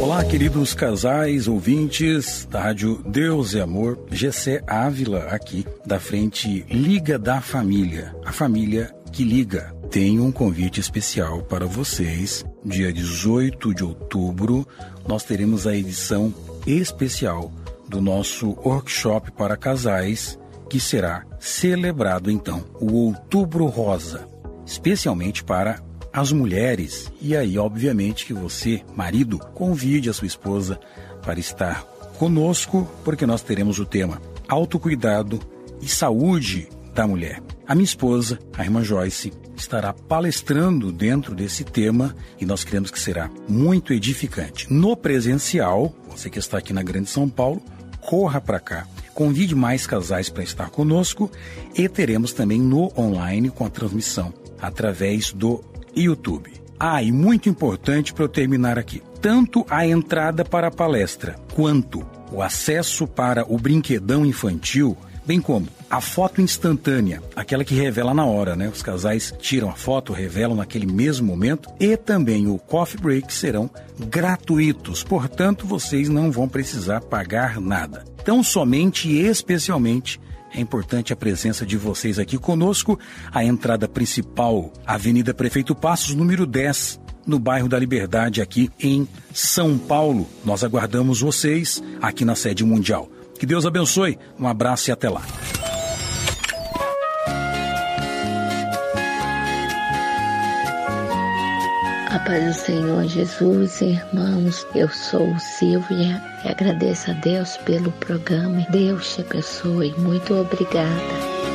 Olá, queridos casais, ouvintes da Rádio Deus e Amor, Gessé Ávila aqui, da frente Liga da Família, a família que liga. Tenho um convite especial para vocês. Dia 18 de outubro, nós teremos a edição especial do nosso workshop para casais, que será celebrado então, o Outubro Rosa, especialmente para as mulheres. E aí, obviamente, que você, marido, convide a sua esposa para estar conosco, porque nós teremos o tema autocuidado e saúde da mulher. A minha esposa, a irmã Joyce, estará palestrando dentro desse tema e nós queremos que será muito edificante. No presencial, você que está aqui na Grande São Paulo, corra para cá. Convide mais casais para estar conosco e teremos também no online com a transmissão através do YouTube. E muito importante para eu terminar aqui, tanto a entrada para a palestra quanto o acesso para o brinquedão infantil, bem como a foto instantânea, aquela que revela na hora, né? Os casais tiram a foto, revelam naquele mesmo momento, e também o coffee break serão gratuitos, portanto vocês não vão precisar pagar nada. Então somente e especialmente é importante a presença de vocês aqui conosco. A entrada principal, Avenida Prefeito Passos, número 10, no bairro da Liberdade, aqui em São Paulo. Nós aguardamos vocês aqui na sede mundial. Que Deus abençoe, um abraço e até lá. A paz do Senhor Jesus, irmãos, eu sou Silvia e agradeço a Deus pelo programa. Deus te abençoe, muito obrigada.